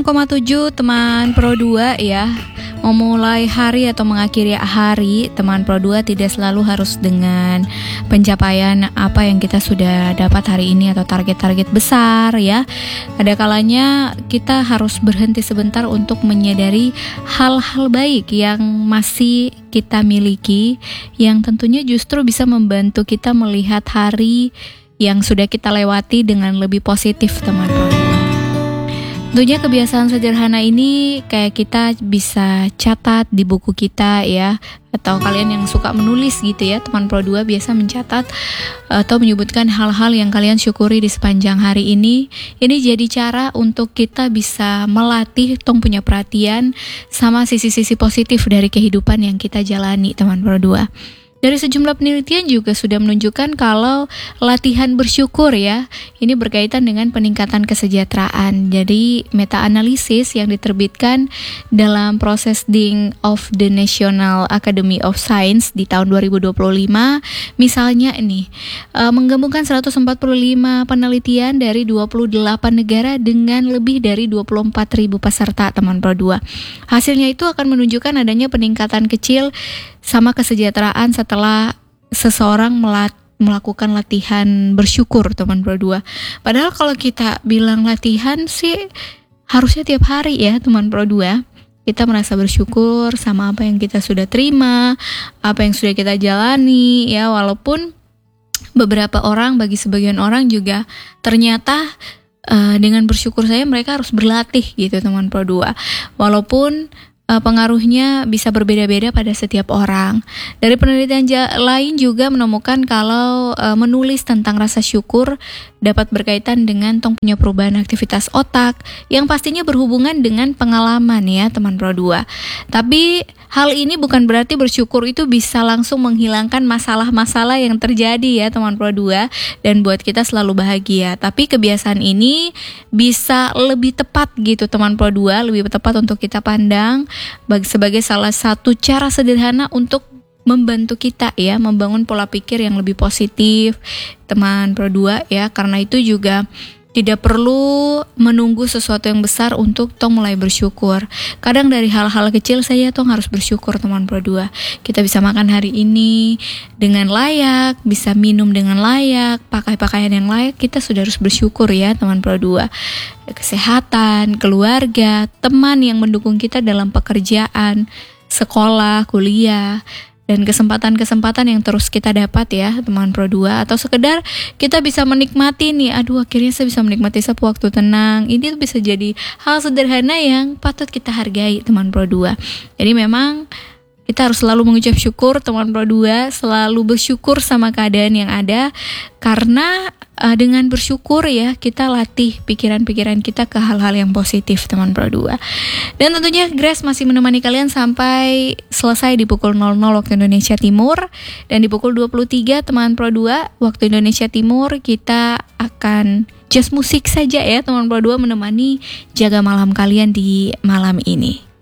96,7 teman Pro 2 ya. Memulai hari atau mengakhiri hari teman Pro 2 tidak selalu harus dengan pencapaian apa yang kita sudah dapat hari ini atau target-target besar ya. Ada kalanya kita harus berhenti sebentar untuk menyadari hal-hal baik yang masih kita miliki, yang tentunya justru bisa membantu kita melihat hari yang sudah kita lewati dengan lebih positif teman Pro 2. Tentunya kebiasaan sederhana ini kayak kita bisa catat di buku kita ya, atau kalian yang suka menulis gitu ya, teman Pro 2 biasa mencatat atau menyebutkan hal-hal yang kalian syukuri di sepanjang hari ini. Ini jadi cara untuk kita bisa melatih tong punya perhatian sama sisi-sisi positif dari kehidupan yang kita jalani teman Pro 2. Dari sejumlah penelitian juga sudah menunjukkan kalau latihan bersyukur ya, ini berkaitan dengan peningkatan kesejahteraan. Jadi meta-analisis yang diterbitkan dalam Proceedings of the National Academy of Science di tahun 2025, misalnya ini, menggabungkan 145 penelitian dari 28 negara dengan lebih dari 24.000 peserta teman Pro 2. Hasilnya itu akan menunjukkan adanya peningkatan kecil sama kesejahteraan setelah seseorang melakukan latihan bersyukur teman Pro 2. Padahal kalau kita bilang latihan sih harusnya tiap hari ya teman Pro 2. Kita merasa bersyukur sama apa yang kita sudah terima, apa yang sudah kita jalani ya, walaupun beberapa orang, bagi sebagian orang juga ternyata dengan bersyukur saya mereka harus berlatih gitu teman Pro 2. Walaupun pengaruhnya bisa berbeda-beda pada setiap orang. Dari penelitian lain juga menemukan kalau menulis tentang rasa syukur dapat berkaitan dengan punya perubahan aktivitas otak yang pastinya berhubungan dengan pengalaman ya teman Pro 2. Tapi hal ini bukan berarti bersyukur itu bisa langsung menghilangkan masalah-masalah yang terjadi ya teman Pro 2 dan buat kita selalu bahagia. Tapi kebiasaan ini bisa lebih tepat gitu teman Pro 2, lebih tepat untuk kita pandang sebagai salah satu cara sederhana untuk membantu kita ya membangun pola pikir yang lebih positif teman Pro 2 ya. Karena itu juga tidak perlu menunggu sesuatu yang besar untuk tong mulai bersyukur. Kadang dari hal-hal kecil saja tong harus bersyukur teman Pro 2. Kita bisa makan hari ini dengan layak, bisa minum dengan layak, pakai pakaian yang layak, kita sudah harus bersyukur ya teman Pro 2. Kesehatan, keluarga, teman yang mendukung kita dalam pekerjaan, sekolah, kuliah, dan kesempatan-kesempatan yang terus kita dapat ya teman Pro 2, atau sekedar kita bisa menikmati nih, akhirnya saya bisa menikmati sebuah waktu tenang. Ini tuh bisa jadi hal sederhana yang patut kita hargai teman Pro 2. Jadi memang kita harus selalu mengucap syukur teman Pro 2, selalu bersyukur sama keadaan yang ada, karena dengan bersyukur ya kita latih pikiran-pikiran kita ke hal-hal yang positif teman Pro 2. Dan tentunya Grace masih menemani kalian sampai selesai di pukul 00 waktu Indonesia Timur, dan di pukul 23 teman Pro 2 waktu Indonesia Timur kita akan just musik saja ya teman Pro 2 menemani jaga malam kalian di malam ini.